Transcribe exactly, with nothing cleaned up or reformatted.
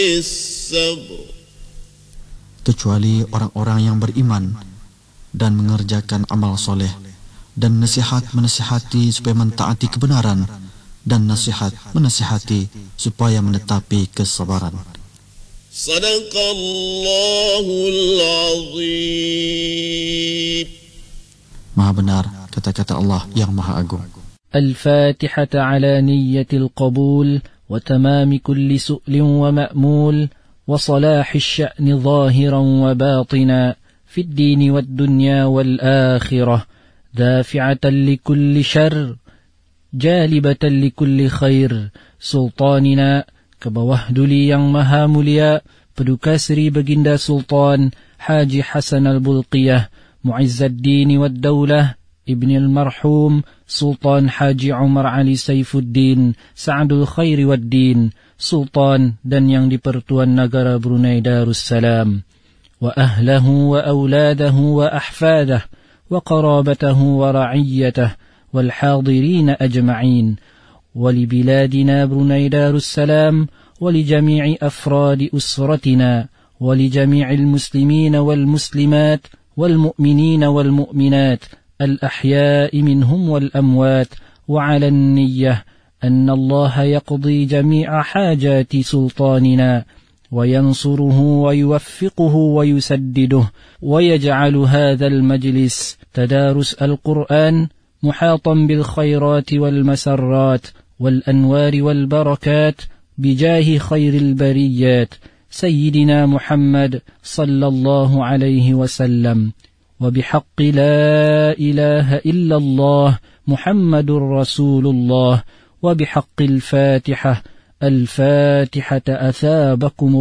kecuali orang-orang yang beriman dan mengerjakan amal soleh, dan nasihat menasihati supaya mentaati kebenaran, dan nasihat menasihati supaya menetapi kesabaran. Sadaqallahul azim. Maha benar kata-kata Allah yang Maha Agung. الفاتحة على نية القبول وتمام كل سؤل ومأمول وصلاح الشأن ظاهرا وباطنا في الدين والدنيا والآخرة دافعة لكل شر جالبة لكل خير سلطاننا كبوهدلي yang maha mulia Paduka Sri Baginda Sultan Haji Hasan Al-Bulqiyah Mu'izz ad-Din wad-Daulah Ibn al-Marhum Sultan Haji Umar Ali Saifuddin Sa'adul Khairi wad-Din Sultan dan yang di-Pertuan Negara Brunei Darussalam wa ahlahu wa auladahu wa ahfadah wa qarabatahu wa ra'iyyatah wal hadirin ajma'in wa li biladina Brunei Darussalam wa li jami'i afradi usratina wa li jami'il muslimina wal muslimat wal mu'minina wal mu'minat الأحياء منهم والأموات وعلى النية أن الله يقضي جميع حاجات سلطاننا وينصره ويوفقه ويسدده ويجعل هذا المجلس تدارس القرآن محاطا بالخيرات والمسرات والأنوار والبركات بجاه خير البريات سيدنا محمد صلى الله عليه وسلم وبحق لا إله إلا الله محمد رسول الله وبحق الفاتحة الفاتحة أثابكم